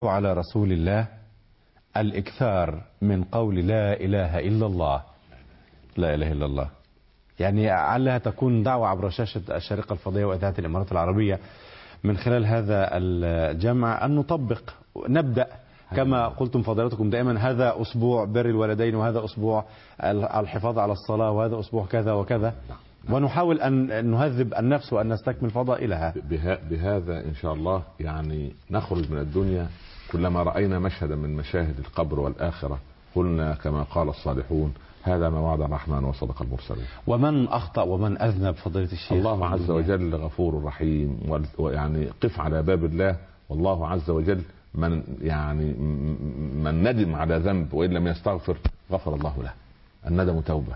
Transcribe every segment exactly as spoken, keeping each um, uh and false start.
وعلى رسول الله الإكثار من قول لا إله إلا الله. لا إله إلا الله، يعني علها تكون دعوة عبر شاشة الشارقة الفضائية وإذاعة الإمارات العربية من خلال هذا الجمع أن نطبق. نبدأ كما قلتم فضيلتكم دائما، هذا أسبوع بر الوالدين، وهذا أسبوع الحفاظ على الصلاة، وهذا أسبوع كذا وكذا، ونحاول أن نهذب النفس وأن نستكمل فضائلها. بهذا إن شاء الله يعني نخرج من الدنيا كلما رأينا مشهدا من مشاهد القبر والآخرة قلنا كما قال الصالحون: هذا ما وعد الرحمن وصدق المرسلين. ومن أخطأ ومن أذنب فضيلة الشيخ؟ الله عز وجل غفور رحيم، ويعني قف على باب الله، والله عز وجل من يعني من ندم على ذنب وإن لم يستغفر غفر الله له. الندم توبة،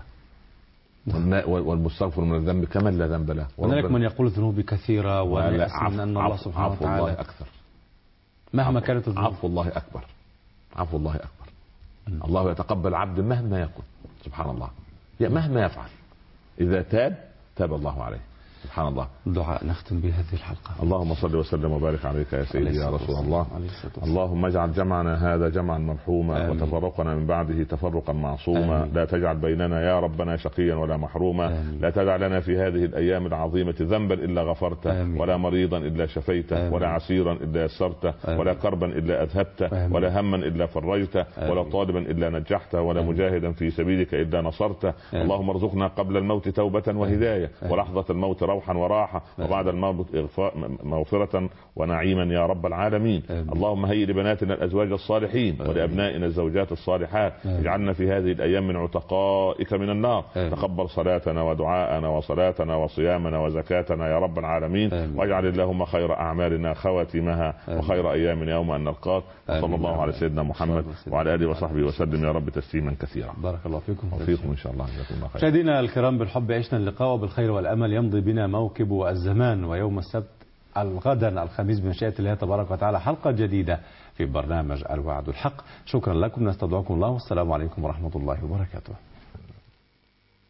والمستغفر من الذنب كمن لا ذنب له. هناك من يقول ذنوبي كثيرة ولا أسلم أن الله سبحانه وتعالى عفو الله أكثر، مهما كانت الذنوب. عفو الله أكبر، عفو الله أكبر. الله يتقبل عبد مهما يكن، سبحان الله، مهما يفعل إذا تاب تاب الله عليه، سبحان الله. دعاء نختم بهذه الحلقة. اللهم صل وسلم وبارك عليك يا سيدي يا رسول الله. اللهم اجعل جمعنا هذا جمعا مرحوما، وتفرقنا من بعده تفرقا معصوما. آمين. لا تجعل بيننا يا ربنا شقيا ولا محروما. آمين. لا تدع لنا في هذه الأيام العظيمة ذنبا إلا غفرته. آمين. ولا مريضا إلا شفيته. آمين. ولا عسيرا إلا يسرته. آمين. ولا كربا إلا أذهبته. آمين. ولا هما إلا فرجته. آمين. ولا طالبا إلا نجحته. ولا آمين. مجاهدا في سبيلك إلا نصرته. آمين. اللهم ارزقنا قبل الموت توبة وهداية. آمين. ولحظة الموت روحا وراحة، وبعد الموت مغفرة ونعيما يا رب العالمين. آمين. اللهم هيئ لبناتنا الأزواج الصالحين، آمين. ولأبنائنا الزوجات الصالحات. آمين. اجعلنا في هذه الأيام من عتقائك من النار. آمين. تقبل صلاتنا ودعاءنا وصلاتنا وصيامنا وزكاتنا يا رب العالمين. آمين. واجعل اللهم خير أعمالنا خواتمها. آمين. وخير أيامنا يوم أن نلقاك. صلى الله على سيدنا محمد وعلى آله وصحبه وسلم يا رب تسليما كثيرا. بارك الله فيكم وفيكم إن شاء الله. جزاكم الله خير. مشاهدينا الكرام، بالحب عشنا اللقاء وبالخير والأمل يمضي بنا موكب الزمان، ويوم السبت الغدا الخميس بمشيئة الله تبارك وتعالى حلقة جديدة في برنامج الوعد الحق. شكرا لكم، نستودعكم الله، والسلام عليكم ورحمة الله وبركاته.